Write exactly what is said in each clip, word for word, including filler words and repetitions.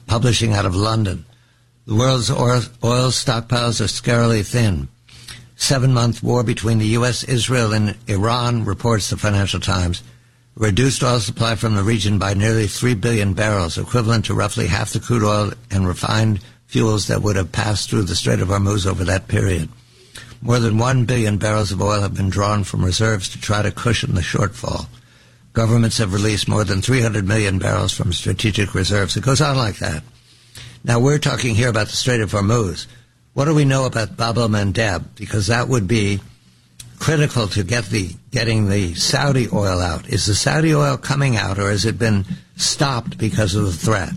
publishing out of London. The world's oil, oil stockpiles are scarily thin. Seven-month war between the U S, Israel, and Iran, reports the Financial Times, reduced oil supply from the region by nearly three billion barrels, equivalent to roughly half the crude oil and refined fuels that would have passed through the Strait of Hormuz over that period. More than one billion barrels of oil have been drawn from reserves to try to cushion the shortfall. Governments have released more than three hundred million barrels from strategic reserves. It goes on like that. Now, we're talking here about the Strait of Hormuz. What do we know about Bab el-Mandeb? Because that would be critical to get the getting the Saudi oil out. Is the Saudi oil coming out, or has it been stopped because of the threat?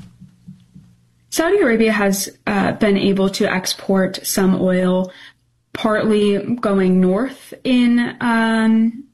Saudi Arabia has uh, been able to export some oil, partly going north in um,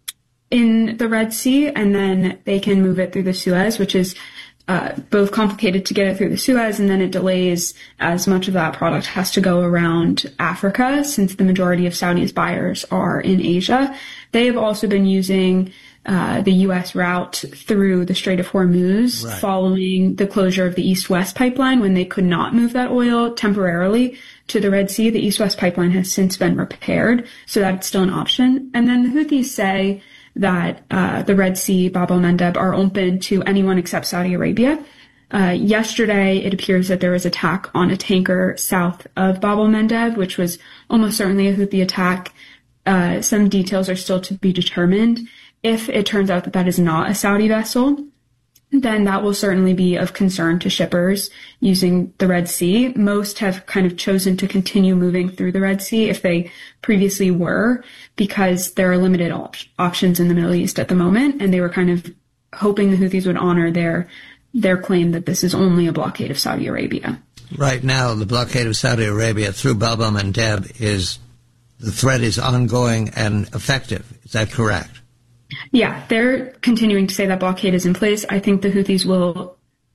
in the Red Sea, and then they can move it through the Suez, which is Uh, both complicated to get it through the Suez, and then it delays as much of that product has to go around Africa, since the majority of Saudi's buyers are in Asia. They have also been using uh, the U S route through the Strait of Hormuz, right, following the closure of the East-West pipeline when they could not move that oil temporarily to the Red Sea. The East-West pipeline has since been repaired, so that's still an option. And then the Houthis say that uh, the Red Sea, Bab el-Mandeb, are open to anyone except Saudi Arabia. Uh, yesterday, it appears that there was an attack on a tanker south of Bab el-Mandeb, which was almost certainly a Houthi attack. Uh, some details are still to be determined. If it turns out that that is not a Saudi vessel, then that will certainly be of concern to shippers using the Red Sea. Most have kind of chosen to continue moving through the Red Sea if they previously were, because there are limited op- options in the Middle East at the moment, and they were kind of hoping the Houthis would honor their their claim that this is only a blockade of Saudi Arabia. Right now, the blockade of Saudi Arabia through Bab el-Mandeb is, the threat is ongoing and effective. Is that correct? Yeah, they're continuing to say that blockade is in place. I think the Houthis will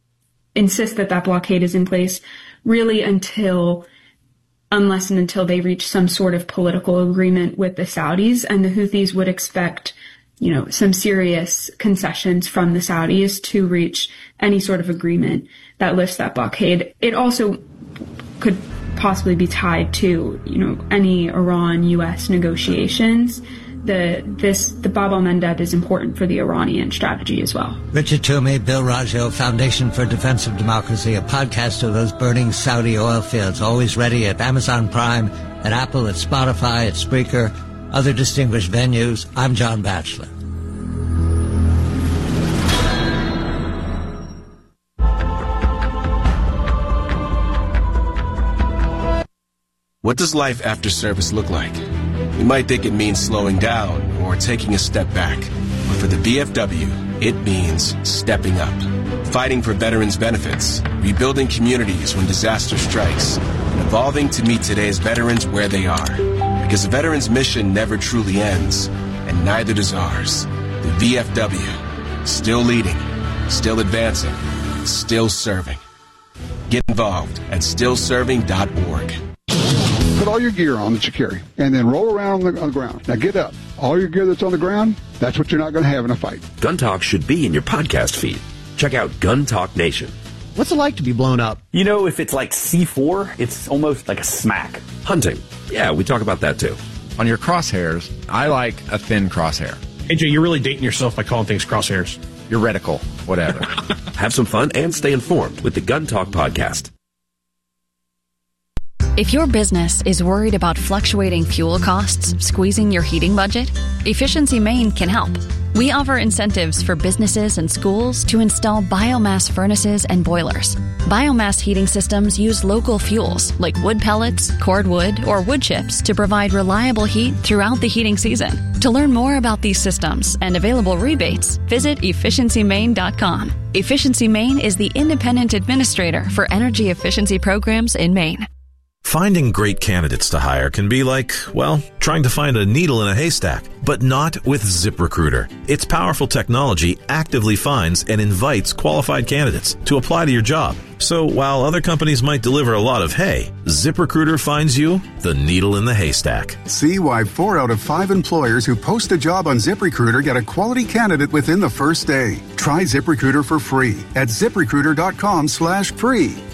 insist that that blockade is in place really until, unless and until they reach some sort of political agreement with the Saudis. And the Houthis would expect, you know, some serious concessions from the Saudis to reach any sort of agreement that lifts that blockade. It also could possibly be tied to, you know, any Iran-U S negotiations. The this the Bab el-Mandeb is important for the Iranian strategy as well. Richard Toomey, Bill Raggio, Foundation for Defense of Democracy, a podcast of those burning Saudi oil fields, always ready at Amazon Prime, at Apple, at Spotify, at Spreaker, other distinguished venues. I'm John Batchelor. What does life after service look like? You might think it means slowing down or taking a step back. But for the V F W, it means stepping up. Fighting for veterans' benefits, rebuilding communities when disaster strikes, and evolving to meet today's veterans where they are. Because a veteran's mission never truly ends, and neither does ours. The V F W, still leading, still advancing, still serving. Get involved at still serving dot org. Put all your gear on that you carry, and then roll around on the, on the ground. Now get up. All your gear that's on the ground, that's what you're not going to have in a fight. Gun Talk should be in your podcast feed. Check out Gun Talk Nation. What's it like to be blown up? You know, if it's like C four, it's almost like a smack. Hunting. Yeah, we talk about that too. On your crosshairs, I like a thin crosshair. A J, you're really dating yourself by calling things crosshairs. Your reticle, whatever. Have some fun and stay informed with the Gun Talk podcast. If your business is worried about fluctuating fuel costs squeezing your heating budget, Efficiency Maine can help. We offer incentives for businesses and schools to install biomass furnaces and boilers. Biomass heating systems use local fuels like wood pellets, cordwood, or wood chips to provide reliable heat throughout the heating season. To learn more about these systems and available rebates, visit efficiency maine dot com. Efficiency Maine is the independent administrator for energy efficiency programs in Maine. Finding great candidates to hire can be like, well, trying to find a needle in a haystack, but not with ZipRecruiter. Its powerful technology actively finds and invites qualified candidates to apply to your job. So while other companies might deliver a lot of hay, ZipRecruiter finds you the needle in the haystack. See why four out of five employers who post a job on ZipRecruiter get a quality candidate within the first day. Try ZipRecruiter for free at ZipRecruiter dot com slash free.